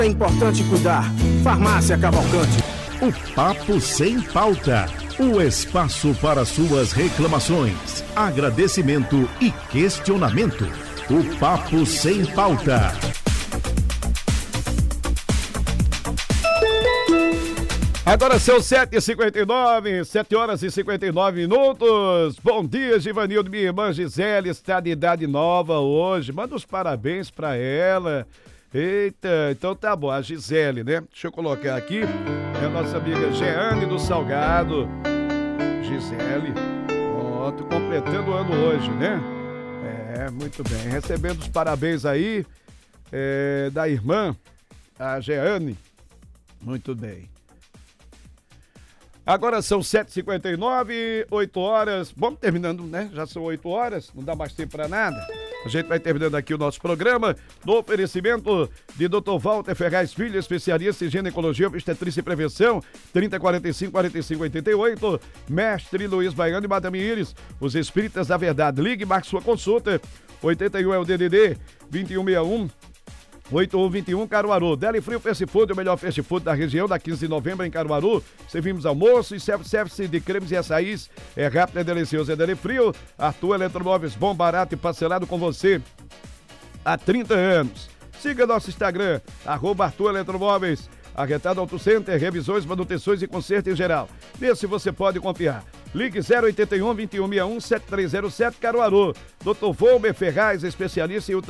É importante cuidar. Farmácia Cavalcante. O Papo Sem Pauta. O espaço para suas reclamações, agradecimento e questionamento. O Papo Sem Pauta. Agora são 7h59, 7 horas e 59 minutos. Bom dia, Givanildo. Minha irmã Gisele está de idade nova hoje. Manda os parabéns para ela. Eita, então tá bom. A Gisele, né? Deixa eu colocar aqui. É a nossa amiga Jeane do Salgado. Gisele. Pronto, completando o ano hoje, né? É, muito bem. Recebendo os parabéns aí da irmã, a Jeane. Muito bem. Agora são 7h59, 8 horas. Vamos terminando, né? Já são 8 horas, não dá mais tempo para nada. A gente vai terminando aqui o nosso programa no oferecimento de Dr. Walter Ferraz Filho, especialista em ginecologia, obstetrícia e prevenção, 3045-4588, Mestre Luiz Baiano e Madame Iris, os Espíritas da Verdade. Ligue e marque sua consulta, 81 é o DDD, 2161. 8121 Caruaru. Deli Frio Fast Food, o melhor fast food da região, da 15 de novembro em Caruaru. Servimos almoço e self-service de cremes e açaís. É rápido, é delicioso, é Deli Frio. Arthur Eletromóveis, bom, barato e parcelado com você há 30 anos. Siga nosso Instagram, @Arthur Eletromóveis. Arretado Auto Center, revisões, manutenções e conserto em geral. Nesse você pode confiar. Ligue 081 2161 7307 Caruaru. Dr. Volmer Ferraz, especialista em